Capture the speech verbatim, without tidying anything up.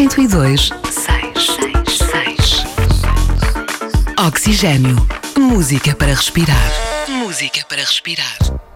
cento e dois, seis, seis, seis. Oxigênio. Música para respirar. Música para respirar.